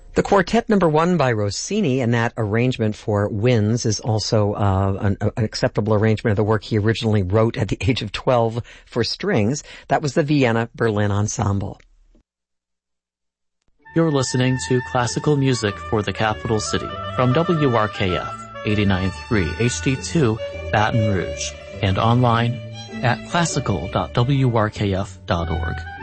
The Quartet Number 1 by Rossini, and that arrangement for winds is also an acceptable arrangement of the work he originally wrote at the age of 12 for strings. That was the Vienna Berlin Ensemble. You're listening to classical music for the capital city from WRKF 89.3 HD2 Baton Rouge and online at classical.wrkf.org.